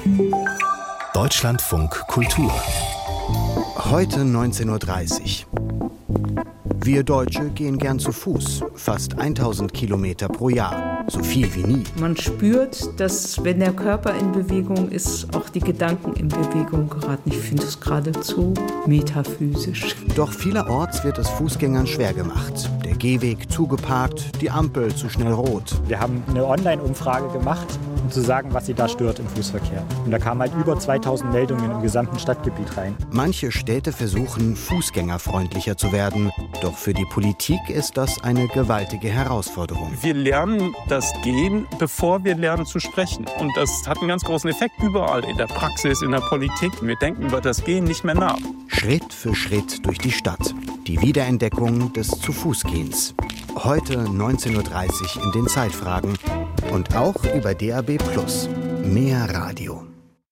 Deutschlandfunk Kultur. Heute 19:30 Uhr. Wir Deutsche gehen gern zu Fuß, fast 1000 Kilometer pro Jahr, so viel wie nie. Man spürt, dass, wenn der Körper in Bewegung ist, auch die Gedanken in Bewegung geraten. Ich finde es geradezu metaphysisch. Doch vielerorts wird es Fußgängern schwer gemacht. Der Gehweg zugeparkt, die Ampel zu schnell rot. Wir haben eine Online-Umfrage gemacht, um zu sagen, was sie da stört im Fußverkehr. Und da kamen halt über 2000 Meldungen im gesamten Stadtgebiet rein. Manche Städte versuchen, fußgängerfreundlicher zu werden. Doch für die Politik ist das eine gewaltige Herausforderung. Wir lernen das Gehen, bevor wir lernen zu sprechen. Und das hat einen ganz großen Effekt überall, in der Praxis, in der Politik. Wir denken über das Gehen nicht mehr nach. Schritt für Schritt durch die Stadt. Die Wiederentdeckung des Zu-Fuß-Gehens. Heute 19:30 Uhr in den Zeitfragen. Und auch über DAB+. Mehr Radio.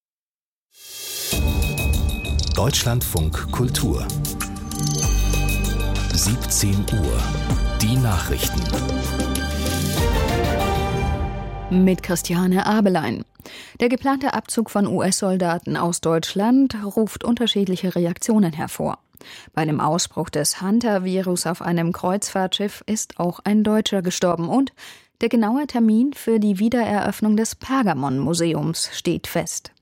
Deutschlandfunk Kultur. 17 Uhr. Die Nachrichten. Mit Christiane Abelein. Der geplante Abzug von US-Soldaten aus Deutschland ruft unterschiedliche Reaktionen hervor. Bei dem Ausbruch des Hunter-Virus auf einem Kreuzfahrtschiff ist auch ein Deutscher gestorben und der genaue Termin für die Wiedereröffnung des Pergamon-Museums steht fest.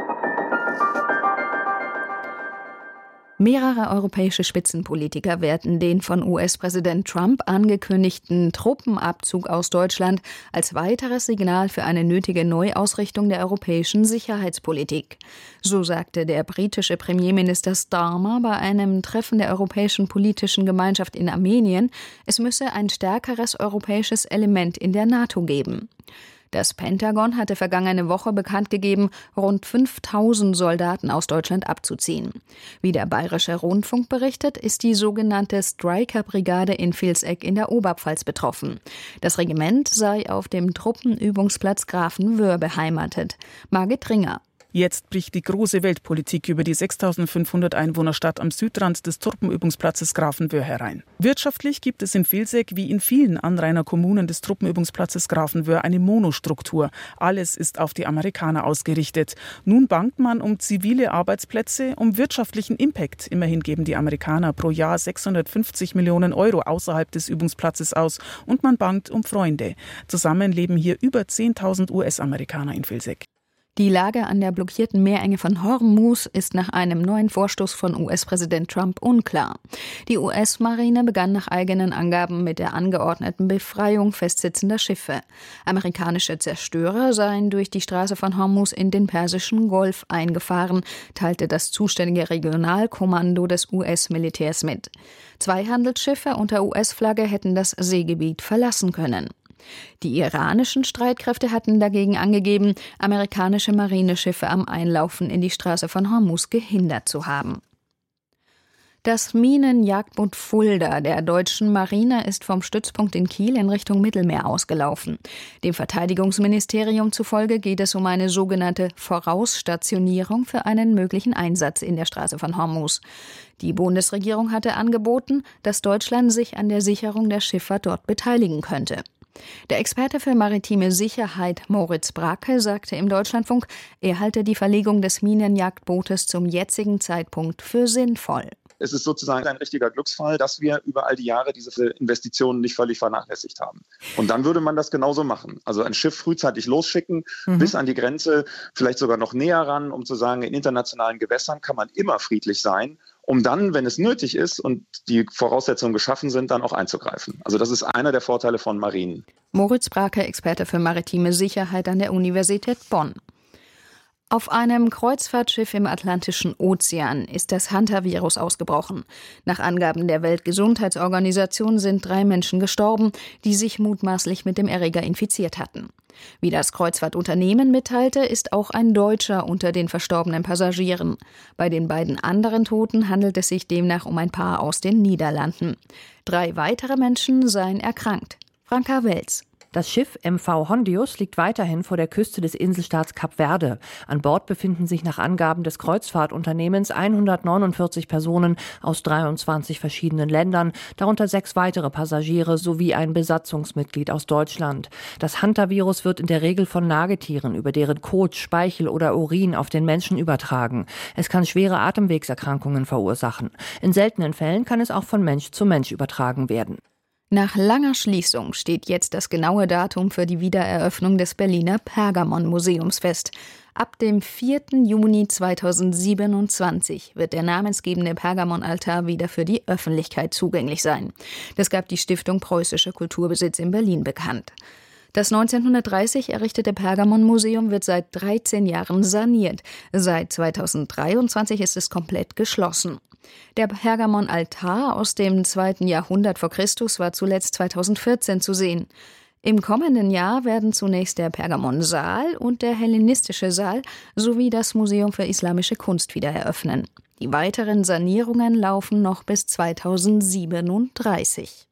Mehrere europäische Spitzenpolitiker werten den von US-Präsident Trump angekündigten Truppenabzug aus Deutschland als weiteres Signal für eine nötige Neuausrichtung der europäischen Sicherheitspolitik. So sagte der britische Premierminister Starmer bei einem Treffen der Europäischen Politischen Gemeinschaft in Armenien, es müsse ein stärkeres europäisches Element in der NATO geben. Das Pentagon hatte vergangene Woche bekannt gegeben, rund 5000 Soldaten aus Deutschland abzuziehen. Wie der Bayerische Rundfunk berichtet, ist die sogenannte Stryker-Brigade in Vilseck in der Oberpfalz betroffen. Das Regiment sei auf dem Truppenübungsplatz Grafenwöhr beheimatet. Margit Ringer. Jetzt bricht die große Weltpolitik über die 6500 Einwohnerstadt am Südrand des Truppenübungsplatzes Grafenwöhr herein. Wirtschaftlich gibt es in Vilseck wie in vielen Anrainerkommunen des Truppenübungsplatzes Grafenwöhr eine Monostruktur. Alles ist auf die Amerikaner ausgerichtet. Nun bangt man um zivile Arbeitsplätze, um wirtschaftlichen Impact. Immerhin geben die Amerikaner pro Jahr 650 Millionen Euro außerhalb des Übungsplatzes aus. Und man bangt um Freunde. Zusammen leben hier über 10.000 US-Amerikaner in Vilseck. Die Lage an der blockierten Meerenge von Hormuz ist nach einem neuen Vorstoß von US-Präsident Trump unklar. Die US-Marine begann nach eigenen Angaben mit der angeordneten Befreiung festsitzender Schiffe. Amerikanische Zerstörer seien durch die Straße von Hormuz in den Persischen Golf eingefahren, teilte das zuständige Regionalkommando des US-Militärs mit. 2 Handelsschiffe unter US-Flagge hätten das Seegebiet verlassen können. Die iranischen Streitkräfte hatten dagegen angegeben, amerikanische Marineschiffe am Einlaufen in die Straße von Hormuz gehindert zu haben. Das Minenjagdboot Fulda der deutschen Marine ist vom Stützpunkt in Kiel in Richtung Mittelmeer ausgelaufen. Dem Verteidigungsministerium zufolge geht es um eine sogenannte Vorausstationierung für einen möglichen Einsatz in der Straße von Hormuz. Die Bundesregierung hatte angeboten, dass Deutschland sich an der Sicherung der Schifffahrt dort beteiligen könnte. Der Experte für maritime Sicherheit Moritz Brake sagte im Deutschlandfunk, er halte die Verlegung des Minenjagdbootes zum jetzigen Zeitpunkt für sinnvoll. Es ist sozusagen ein richtiger Glücksfall, dass wir über all die Jahre diese Investitionen nicht völlig vernachlässigt haben. Und dann würde man das genauso machen. Also ein Schiff frühzeitig losschicken, bis an die Grenze, vielleicht sogar noch näher ran, um zu sagen, in internationalen Gewässern kann man immer friedlich sein, um dann, wenn es nötig ist und die Voraussetzungen geschaffen sind, dann auch einzugreifen. Also das ist einer der Vorteile von Marinen. Moritz Brake, Experte für maritime Sicherheit an der Universität Bonn. Auf einem Kreuzfahrtschiff im Atlantischen Ozean ist das Hunter-Virus ausgebrochen. Nach Angaben der Weltgesundheitsorganisation sind 3 Menschen gestorben, die sich mutmaßlich mit dem Erreger infiziert hatten. Wie das Kreuzfahrtunternehmen mitteilte, ist auch ein Deutscher unter den verstorbenen Passagieren. Bei den beiden anderen Toten handelt es sich demnach um ein Paar aus den Niederlanden. 3 weitere Menschen seien erkrankt. Franka Welz. Das Schiff MV Hondius liegt weiterhin vor der Küste des Inselstaats Kap Verde. An Bord befinden sich nach Angaben des Kreuzfahrtunternehmens 149 Personen aus 23 verschiedenen Ländern, darunter 6 weitere Passagiere sowie ein Besatzungsmitglied aus Deutschland. Das Hantavirus wird in der Regel von Nagetieren über deren Kot, Speichel oder Urin auf den Menschen übertragen. Es kann schwere Atemwegserkrankungen verursachen. In seltenen Fällen kann es auch von Mensch zu Mensch übertragen werden. Nach langer Schließung steht jetzt das genaue Datum für die Wiedereröffnung des Berliner Pergamon-Museums fest. Ab dem 4. Juni 2027 wird der namensgebende Pergamon-Altar wieder für die Öffentlichkeit zugänglich sein. Das gab die Stiftung Preußischer Kulturbesitz in Berlin bekannt. Das 1930 errichtete Pergamon-Museum wird seit 13 Jahren saniert. Seit 2023 ist es komplett geschlossen. Der Pergamon-Altar aus dem 2. Jahrhundert vor Christus war zuletzt 2014 zu sehen. Im kommenden Jahr werden zunächst der Pergamon-Saal und der hellenistische Saal sowie das Museum für islamische Kunst wieder eröffnen. Die weiteren Sanierungen laufen noch bis 2037.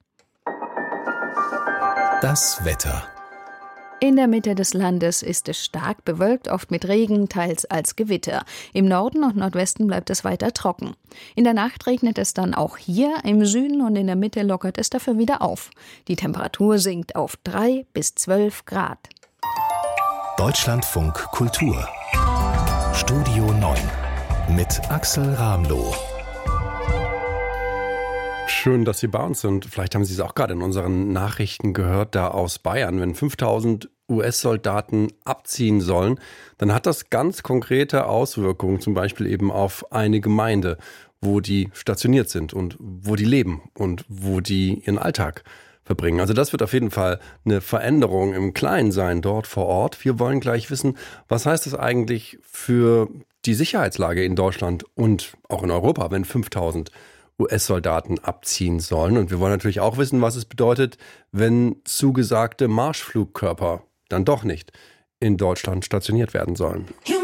Das Wetter. In der Mitte des Landes ist es stark bewölkt, oft mit Regen, teils als Gewitter. Im Norden und Nordwesten bleibt es weiter trocken. In der Nacht regnet es dann auch hier, im Süden und in der Mitte lockert es dafür wieder auf. Die Temperatur sinkt auf 3 bis 12 Grad. Deutschlandfunk Kultur. Studio 9 mit Axel Ramloh. Schön, dass Sie bei uns sind. Vielleicht haben Sie es auch gerade in unseren Nachrichten gehört, da aus Bayern. Wenn 5000 US-Soldaten abziehen sollen, dann hat das ganz konkrete Auswirkungen, zum Beispiel eben auf eine Gemeinde, wo die stationiert sind und wo die leben und wo die ihren Alltag verbringen. Also das wird auf jeden Fall eine Veränderung im Kleinen sein dort vor Ort. Wir wollen gleich wissen, was heißt das eigentlich für die Sicherheitslage in Deutschland und auch in Europa, wenn 5000 US-Soldaten abziehen sollen. Und wir wollen natürlich auch wissen, was es bedeutet, wenn zugesagte Marschflugkörper dann doch nicht in Deutschland stationiert werden sollen.